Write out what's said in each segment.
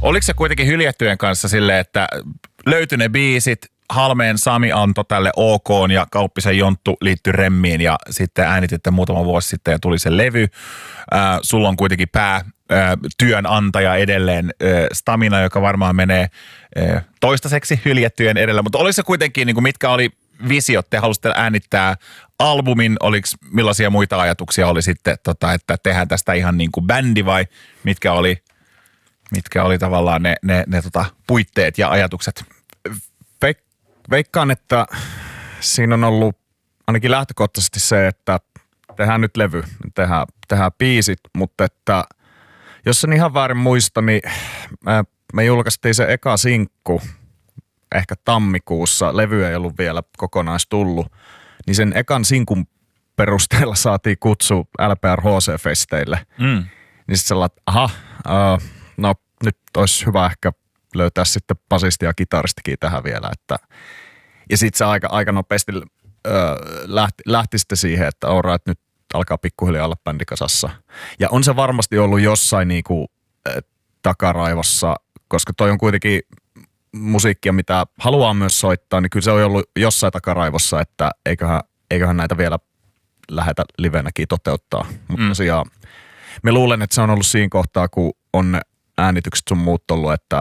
Oliko se kuitenkin Hyljettyjen kanssa silleen, että löytyi ne biisit, Halmeen Sami antoi tälle OK ja Kauppisen Jonttu liittyi Remmiin ja sitten äänititte muutama vuosi sitten ja tuli se levy. Sulla on kuitenkin työnantaja edelleen Stamina, joka varmaan menee toistaiseksi Hyljettyjen edellä, mutta oliko se kuitenkin, niin kuin mitkä oli visiot, te halusitte äänittää albumin, oliko millaisia muita ajatuksia oli sitten, että tehdään tästä ihan niin kuin bändi vai mitkä oli tavallaan ne puitteet ja ajatukset? Veikkaan, että siinä on ollut ainakin lähtökohtaisesti se, että tehdään nyt levy, tehdään biisit, mutta että jos en ihan väärin muista, niin me julkaistiin se eka sinkku ehkä tammikuussa, levy ei ollut vielä kokonaistullut, niin sen ekan sinkun perusteella saatiin kutsu LPR HC-festeille. Niin sitten sellainen, no nyt olisi hyvä ehkä löytää sitten basisti ja kitaristikin tähän vielä. Ja sitten se aika nopeasti lähti sitten siihen, että että nyt alkaa pikkuhiljaa olla bändi kasassa. Ja on se varmasti ollut jossain niinku takaraivossa, koska toi on kuitenkin musiikkia, mitä haluaa myös soittaa, niin kyllä se on ollut jossain takaraivossa, että eiköhän näitä vielä lähdetä livenäkin toteuttaa. Mutta tosiaan me luulen, että se on ollut siinä kohtaa, kun on ne äänitykset sun muut ollut, että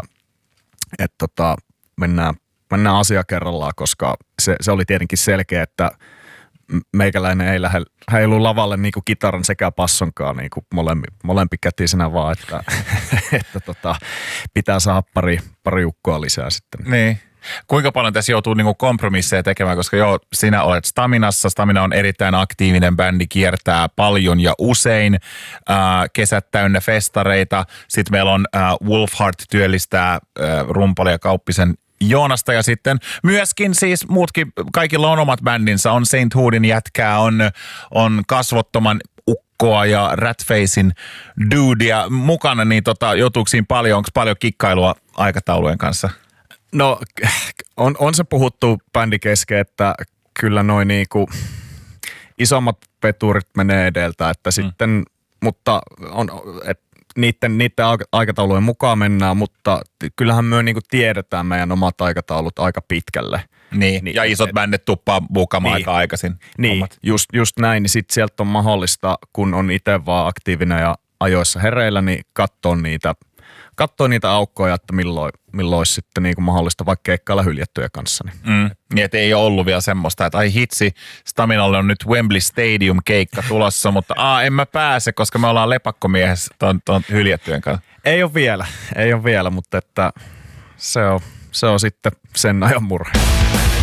mennään asia kerrallaan, koska se oli tietenkin selkeä, että meikäläinen ei heilu lavalle niinku kitaran sekä passonkaan niinku molempikätisenä vaan, että pitää saada pari ukkoa lisää sitten. Niin. Kuinka paljon tässä joutuu niinku kompromisseja tekemään, koska sinä olet Staminassa. Stamina on erittäin aktiivinen bändi, kiertää paljon ja usein. Kesät täynnä festareita. Sitten meillä on Wolfheart työllistää rumpalia Kauppisen Joonasta ja sitten myöskin siis muutkin, kaikilla on omat bändinsä. On Saint Hoodin jätkää, on Kasvottoman Ukkoa ja Ratfacein Dudea mukana, niin joutuuko siinä paljon, onko paljon kikkailua aikataulujen kanssa? No on se puhuttu bändi kesken, että kyllä noin niinku isommat veturit menee edeltä, että sitten, mutta niiden aikataulujen mukaan mennään, mutta kyllähän me niinku tiedetään meidän omat aikataulut aika pitkälle. Niin, ja isot bändit tuppaa buukkaamaan aika aikaisin. Niin, just näin, niin sitten sieltä on mahdollista, kun on itse vaan aktiivinen ja ajoissa hereillä, niin katsoa niitä aukkoja, että milloin olisi sitten niinku mahdollista vaikka keikkailla Hyljettyjen kanssa. Niin, että ei ole ollut vielä semmoista, että ai hitsi, Staminalle on nyt Wembley Stadium keikka tulossa, mutta en mä pääse, koska me ollaan lepakkomiehessä ton Hyljettyjen kanssa. Ei ole vielä, mutta että se on sitten sen ajan murhe.